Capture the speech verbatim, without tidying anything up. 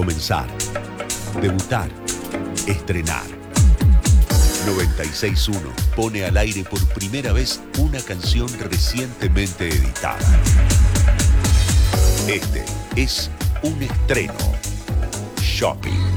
Comenzar, debutar, estrenar. noventa y seis punto uno pone al aire por primera vez una canción recientemente editada. Este es un estreno. Shopping.